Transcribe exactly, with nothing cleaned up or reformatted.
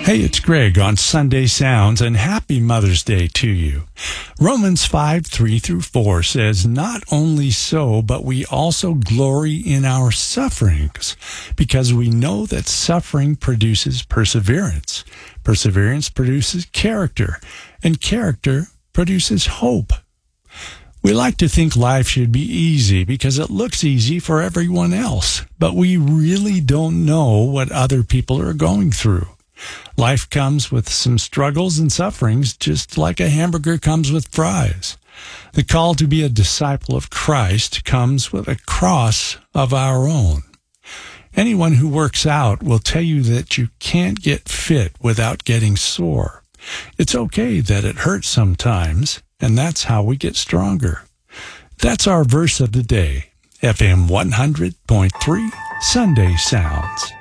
Hey, it's Greg on Sunday Sounds, and happy Mother's Day to you. Romans five, three through four says, "Not only so, but we also glory in our sufferings, because we know that suffering produces perseverance. Perseverance produces character, and character produces hope." We like to think life should be easy because it looks easy for everyone else, but we really don't know what other people are going through. Life comes with some struggles and sufferings, just like a hamburger comes with fries. The call to be a disciple of Christ comes with a cross of our own. Anyone who works out will tell you that you can't get fit without getting sore. It's okay that it hurts sometimes, and that's how we get stronger. That's our verse of the day, F M one hundred point three Sunday Sounds.